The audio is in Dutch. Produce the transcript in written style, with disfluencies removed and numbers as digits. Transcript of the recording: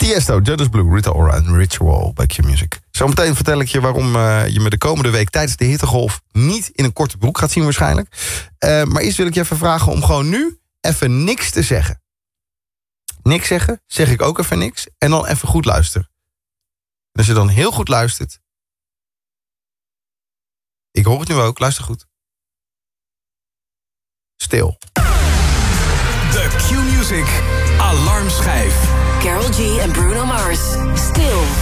Tiesto, Jonas Blue, Rita Ora en Ritual bij Q-Music. Zometeen vertel ik je waarom je me de komende week tijdens de hittegolf niet in een korte broek gaat zien waarschijnlijk. Maar eerst wil ik je even vragen om gewoon nu even niks te zeggen. Niks zeggen, zeg ik ook even niks. En dan even goed luisteren. En als je dan heel goed luistert. Ik hoor het nu ook, luister goed. Stil. De Q-Music Alarmschijf. Karol G en Bruno Mars. Stil.